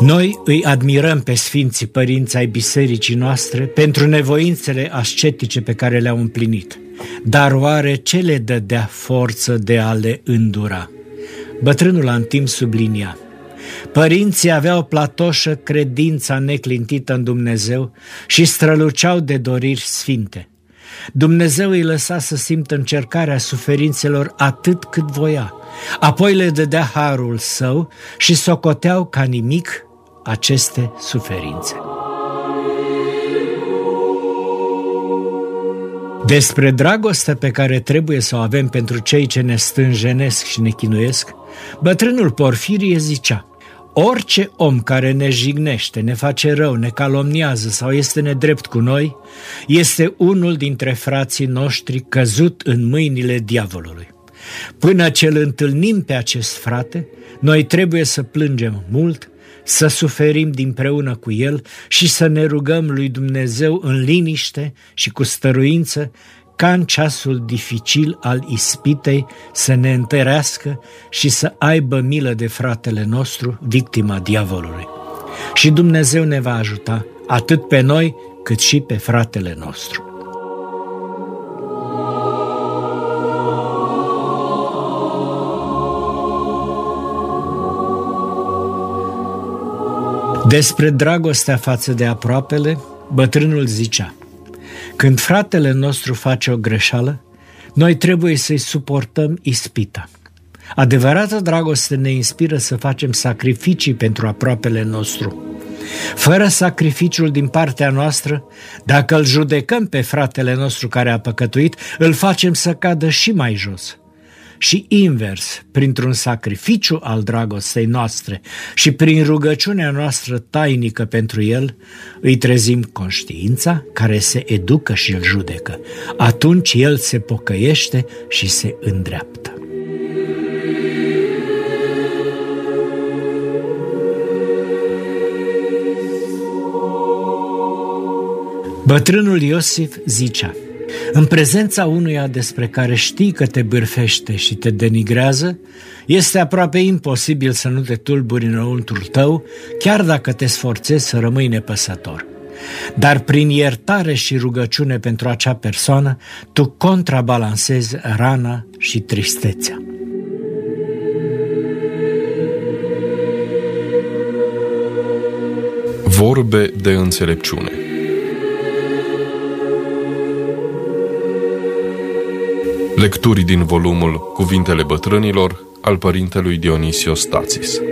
Noi îi admirăm pe Sfinții Părinți ai Bisericii noastre pentru nevoințele ascetice pe care le-au împlinit. Dar oare ce le dădea forță de a le îndura? Bătrânul Antim sublinia: părinții aveau platoșă credința neclintită în Dumnezeu și străluceau de doriri sfinte. Dumnezeu îi lăsa să simtă încercarea suferințelor atât cât voia, apoi le dădea harul său și socoteau ca nimic aceste suferințe. Despre dragostea pe care trebuie să o avem pentru cei ce ne stânjenesc și ne chinuiesc, bătrânul Porfirie zicea: orice om care ne jignește, ne face rău, ne calomniază sau este nedrept cu noi, este unul dintre frații noștri căzut în mâinile diavolului. Până ce îl întâlnim pe acest frate, noi trebuie să plângem mult, să suferim dinpreună cu el și să ne rugăm lui Dumnezeu în liniște și cu stăruință, ca în ceasul dificil al ispitei să ne întărească și să aibă milă de fratele nostru, victima diavolului. Și Dumnezeu ne va ajuta atât pe noi cât și pe fratele nostru. Despre dragostea față de aproapele, bătrânul zicea: când fratele nostru face o greșeală, noi trebuie să-i suportăm ispita. Adevărata dragoste ne inspiră să facem sacrificii pentru aproapele nostru. Fără sacrificiul din partea noastră, dacă îl judecăm pe fratele nostru care a păcătuit, îl facem să cadă și mai jos. Și invers, printr-un sacrificiu al dragostei noastre și prin rugăciunea noastră tainică pentru el, îi trezim conștiința care se educă și îl judecă. Atunci el se pocăiește și se îndreaptă. Bătrânul Iosif zicea: în prezența unuia despre care știi că te bârfește și te denigrează, este aproape imposibil să nu te tulburi înăuntrul tău, chiar dacă te sforțezi să rămâi nepăsător. Dar prin iertare și rugăciune pentru acea persoană, tu contrabalansezi rana și tristețea. Vorbe de înțelepciune. Lecturi din volumul Cuvintele bătrânilor al părintelui Dionisio Stațis.